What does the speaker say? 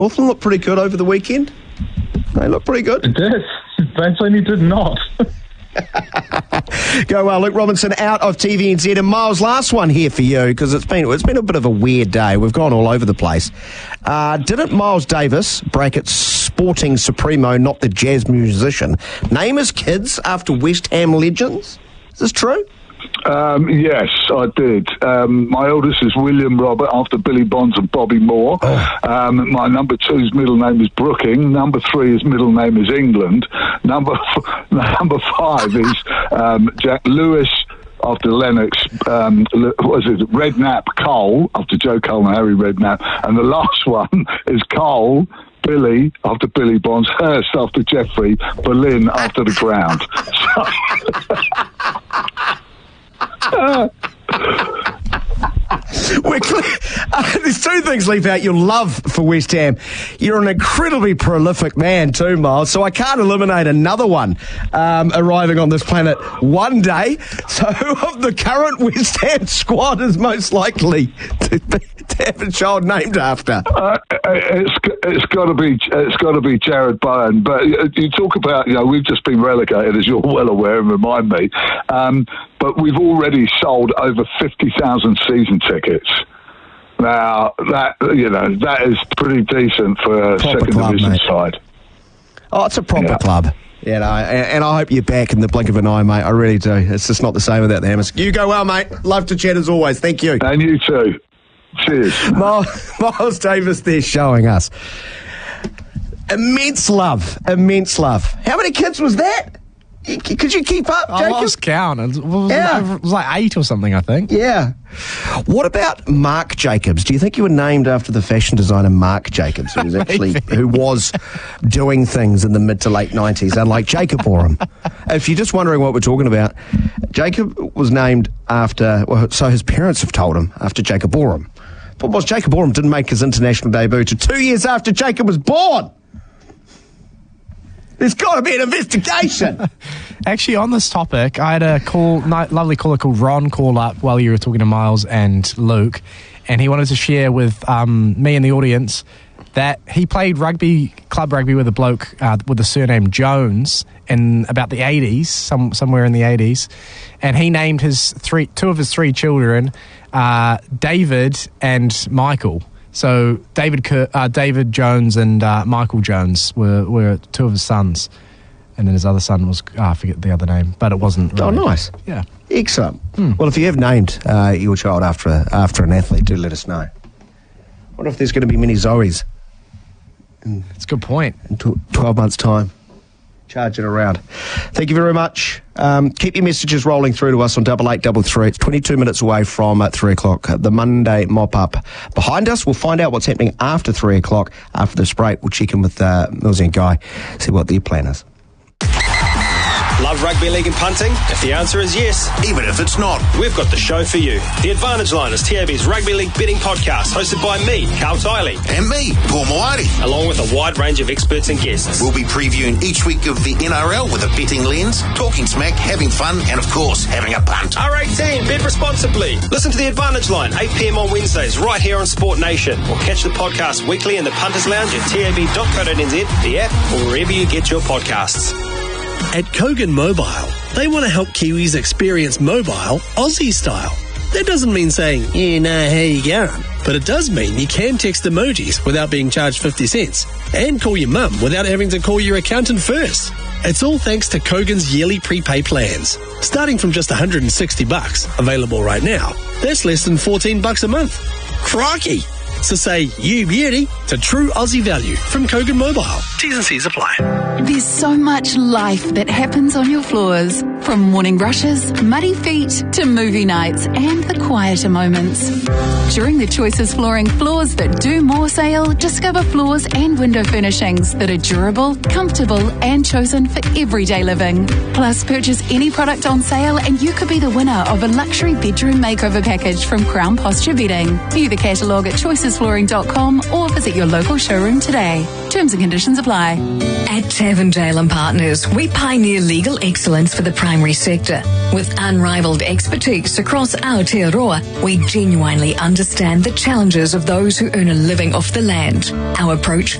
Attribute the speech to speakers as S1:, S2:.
S1: Hawthorn looked pretty good over the weekend. They looked pretty good.
S2: It did. Vanzini did not.
S1: Go well, Luke Robinson out of TVNZ. And Miles, last one here for you, because it's been a bit of a weird day. We've gone all over the place. Didn't Miles Davis, brackets sporting supremo, not the jazz musician, name his kids after West Ham legends? Is this true?
S3: Yes, I did. My eldest is William Robert, after Billy Bonds and Bobby Moore. My number 2's middle name is Brooking. Number 3, his middle name is England. Number 5 is Jack Lewis, after Lennox. Redknapp Cole, after Joe Cole and Harry Redknapp. And the last one is Cole Billy, after Billy Bonds, Hurst, after Jeffrey, Berlin, after the ground.
S1: There's two things leave out. Your love for West Ham. You're an incredibly prolific man too, Miles, so I can't eliminate another one arriving on this planet one day. So who of the current West Ham squad is most likely to have a child named after?
S3: It's got to be Jared Bowen. But you talk about, we've just been relegated, as you're well aware, and remind me. But we've already sold over 50,000 season tickets. Now, that is pretty decent for a second division side.
S1: Oh, it's a proper club. And I hope you're back in the blink of an eye, mate. I really do. It's just not the same without the Hammers. You go well, mate. Love to chat as always. Thank you.
S3: And you too. Cheers.
S1: Miles Davis there showing us. Immense love. How many kids was that? Could you keep up, Jacob?
S4: I lost count. It was like 8 or something, I think.
S1: Yeah. What about Marc Jacobs? Do you think you were named after the fashion designer Marc Jacobs, who was doing things in the mid to late 90s, unlike Jacob Oram? If you're just wondering what we're talking about, Jacob was named after, so his parents have told him, after Jacob Oram. But was Jacob Oram didn't make his international debut till 2 years after Jacob was born. There's got to be an investigation.
S4: Actually, on this topic, I had a lovely caller called Ron call up while you were talking to Miles and Luke, and he wanted to share with me and the audience that he played club rugby with a bloke with the surname Jones in about the 80s, somewhere in the 80s, and he named two of his three children David and Michael. So David Jones and Michael Jones were two of his sons, and then his other son was I forget the other name, but it wasn't. Really.
S1: Oh, nice!
S4: Yeah,
S1: excellent. Well, if you have named your child after an athlete, do let us know. I wonder if there's going to be many Zoes.
S4: It's a good point.
S1: In 12 months' time. Charge it around. Thank you very much. Keep your messages rolling through to us on 8833. It's 22 minutes away from 3 o'clock. The Monday mop-up behind us. We'll find out what's happening after 3 o'clock. After this break, we'll check in with Millsy and Guy, see what their plan is.
S5: Love rugby league and punting? If the answer is yes,
S6: even if it's not,
S5: we've got the show for you. The Advantage Line is TAB's rugby league betting podcast, hosted by me, Carl Tiley.
S6: And me, Paul Moati.
S5: Along with a wide range of experts and guests.
S6: We'll be previewing each week of the NRL with a betting lens, talking smack, having fun, and of course, having a punt.
S5: R18, bet responsibly. Listen to The Advantage Line, 8 p.m. on Wednesdays, right here on Sport Nation. Or catch the podcast weekly in the Punters Lounge at tab.co.nz, the app, or wherever you get your podcasts.
S7: At Kogan Mobile, they want to help Kiwis experience mobile Aussie style. That doesn't mean saying, how you going? But it does mean you can text emojis without being charged 50 cents and call your mum without having to call your accountant first. It's all thanks to Kogan's yearly prepay plans. Starting from just $160, available right now, that's less than $14 a month. Crikey! So say you beauty to true Aussie value from Kogan Mobile. T's and C's apply.
S8: There's so much life that happens on your floors. From morning brushes, muddy feet, to movie nights and the quieter moments. During the Choices Flooring Floors That Do More sale, discover floors and window furnishings that are durable, comfortable and chosen for everyday living. Plus, purchase any product on sale and you could be the winner of a luxury bedroom makeover package from Crown Posture Bedding. View the catalogue at choicesflooring.com or visit your local showroom today. Terms and conditions apply.
S9: At Tavendale & Partners, we pioneer legal excellence for the private primary sector. With unrivaled expertise across Aotearoa, we genuinely understand the challenges of those who earn a living off the land. Our approach